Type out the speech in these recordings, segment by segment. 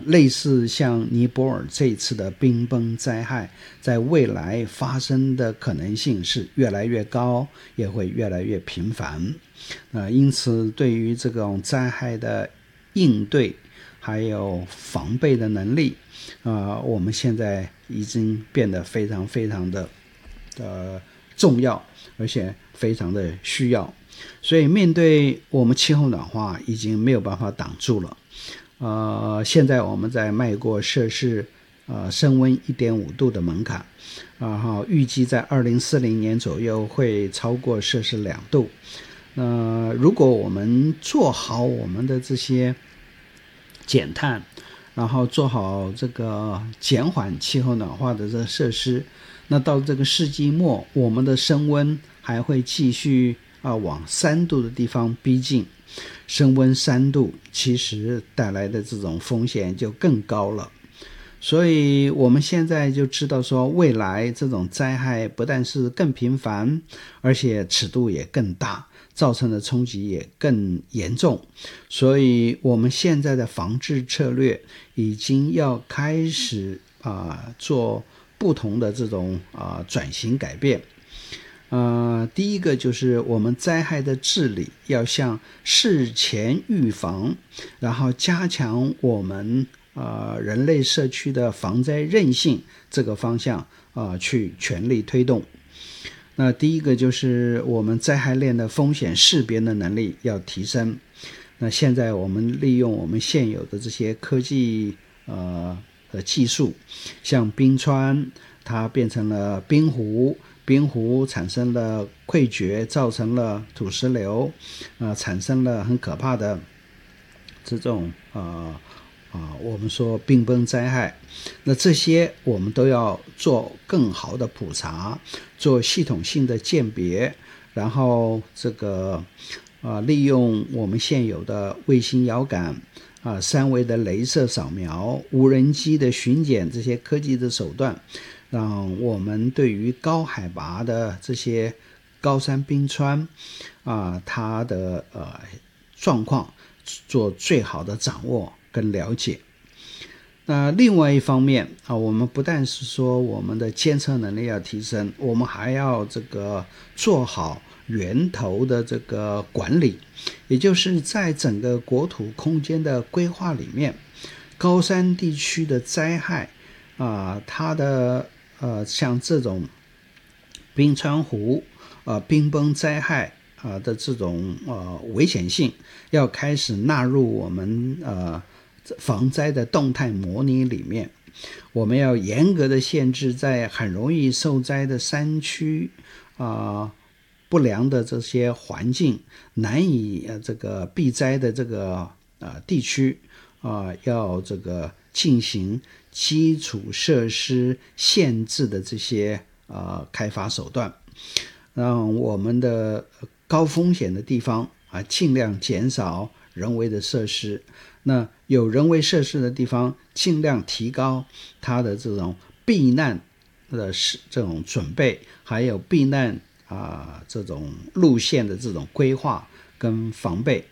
类似像尼泊尔这一次的冰崩灾害，在未来发生的可能性是越来越高，也会越来越频繁。因此对于这种灾害的应对还有防备的能力，我们现在已经变得非常非常的重要，而且非常的需要。所以面对我们气候暖化已经没有办法挡住了。现在我们在迈过摄氏升温 1.5 度的门槛，然后预计在2040年左右会超过摄氏2度。如果我们做好我们的这些减碳，然后做好这个减缓气候暖化的这个设施，那到这个世纪末，我们的升温还会继续往3度的地方逼近。升温3度其实带来的这种风险就更高了。所以我们现在就知道说，未来这种灾害不但是更频繁，而且尺度也更大，造成的冲击也更严重。所以我们现在的防治策略已经要开始做不同的这种转型改变。第一个就是我们灾害的治理要向事前预防，然后加强我们人类社区的防灾韧性这个方向去全力推动。那第一个就是我们灾害链的风险识别的能力要提升。那现在我们利用我们现有的这些科技的技术，像冰川它变成了冰湖，冰湖产生了溃决，造成了土石流，产生了很可怕的这种我们说冰崩灾害。那这些我们都要做更好的普查，做系统性的鉴别，然后这个利用我们现有的卫星遥感3维的雷射扫描，无人机的巡检，这些科技的手段，让我们对于高海拔的这些高山冰川它的状况做最好的掌握跟了解。那另外一方面我们不但是说我们的监测能力要提升，我们还要这个做好源头的这个管理，也就是在整个国土空间的规划里面，高山地区的灾害它的像这种冰川湖冰崩灾害的这种危险性，要开始纳入我们防灾的动态模拟里面。我们要严格的限制在很容易受灾的山区不良的这些环境，难以这个避灾的这个地区要这个进行基础设施限制的这些开发手段，让我们的高风险的地方尽量减少人为的设施。那有人为设施的地方，尽量提高它的这种避难的这种准备，还有避难这种路线的这种规划跟防备。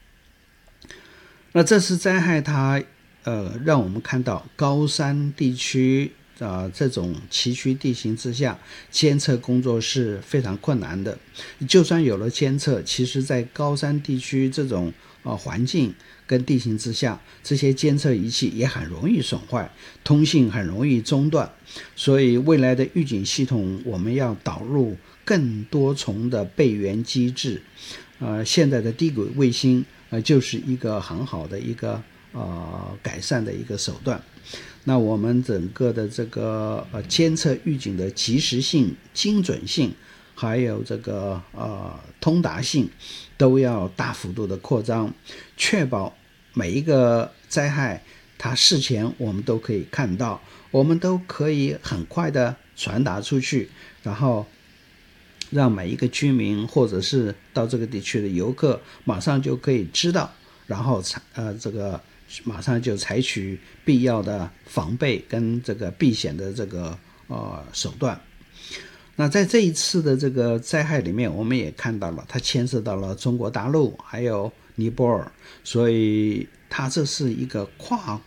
那这次灾害它让我们看到高山地区这种崎岖地形之下，监测工作是非常困难的。就算有了监测，其实在高山地区这种环境跟地形之下，这些监测仪器也很容易损坏，通信很容易中断。所以未来的预警系统我们要导入更多重的备援机制。现在的低轨卫星就是一个很好的一个改善的一个手段。那我们整个的这个监测预警的及时性、精准性，还有这个通达性，都要大幅度的扩张，确保每一个灾害它事前我们都可以看到，我们都可以很快的传达出去，然后让每一个居民或者是到这个地区的游客马上就可以知道，然后这个马上就采取必要的防备跟这个避险的这个手段。那在这一次的这个灾害里面，我们也看到了它牵涉到了中国大陆还有尼泊尔，所以它这是一个跨